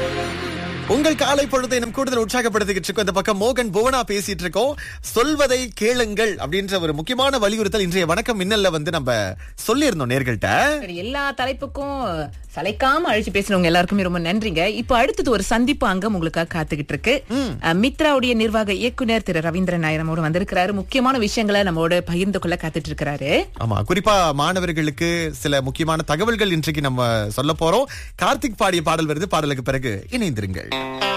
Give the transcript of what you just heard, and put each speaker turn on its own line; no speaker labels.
உங்கள் காலை பொழுதை நம் கூடுதல் உற்சாகப்படுத்திக்கிட்டு இருக்கோம். இந்த பக்கம் மோகன் புவனா பேசிட்டு இருக்கோம். சொல்வதை கேளுங்கள் அப்படின்ற ஒரு முக்கியமான வலியுறுத்தல் இன்றைய வணக்கம் மின்னல்ல நம்ம சொல்லியிருந்தோம் நேர்கள்ட்ட.
எல்லா தலைப்புக்கும் சளைக்காம அழிச்சு பேசினவங்க எல்லாருக்குமே ரொம்ப நன்றிங்க. இப்ப அடுத்தது ஒரு சந்திப்பு அங்கம் உங்களுக்காக காத்துக்கிட்டு இருக்கு. மித்ராவுடைய நிர்வாக இயக்குனர் திரு ரவீந்திரன் நாயர் நம்மோட வந்திருக்கிறாரு. முக்கியமான விஷயங்களை நம்மோட பகிர்ந்து கொள்ள காத்துட்டு இருக்கிறாரு.
ஆமா, குறிப்பா மாணவர்களுக்கு சில முக்கியமான தகவல்கள் இன்றைக்கு நம்ம சொல்ல போறோம். கார்த்திக் பாடிய பாடல் வருது. பாடலுக்கு பிறகு இணைந்திருங்கள்.